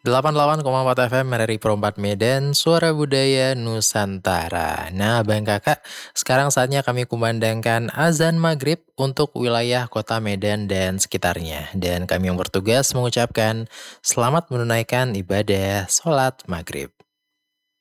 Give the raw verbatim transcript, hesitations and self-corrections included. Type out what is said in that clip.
delapan puluh delapan koma empat F M R R I Pro empat Medan, Suara Budaya Nusantara. Nah, Bang Kakak, sekarang saatnya kami kumandangkan azan maghrib untuk wilayah kota Medan dan sekitarnya. Dan kami yang bertugas mengucapkan selamat menunaikan ibadah sholat maghrib.